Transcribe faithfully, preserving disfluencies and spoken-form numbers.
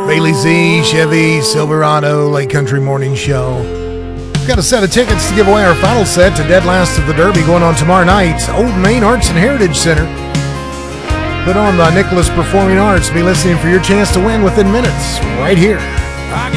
Bailey Z, Chevy, Silverado, Lake Country Morning Show. We've got a set of tickets to give away. Our final set to Dead Last of the Derby going on tomorrow night. Old Main Arts and Heritage Center. Put on the Nicholas Performing Arts. Be listening for your chance to win within minutes right here.